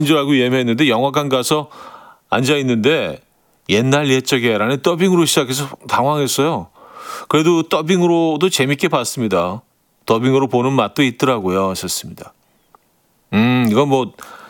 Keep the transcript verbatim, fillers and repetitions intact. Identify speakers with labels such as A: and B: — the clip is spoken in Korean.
A: 줄 알고 예매했는데 영화관 가서 앉아 있는데 옛날 옛적에라는 더빙으로 시작해서 당황했어요. 그래도 더빙으로도 재밌게 봤습니다. 더빙으로 보는 맛도 있더라고요. 하셨습니다. 음, 이건 뭐